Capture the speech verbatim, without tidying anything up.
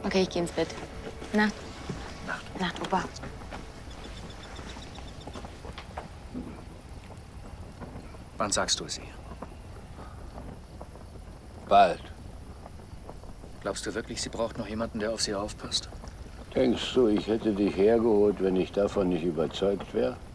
Okay, ich geh ins Bett. Nacht. Nacht. Nacht, Opa. Wann sagst du es ihr? Bald. Glaubst du wirklich, sie braucht noch jemanden, der auf sie aufpasst? Denkst du, ich hätte dich hergeholt, wenn ich davon nicht überzeugt wäre?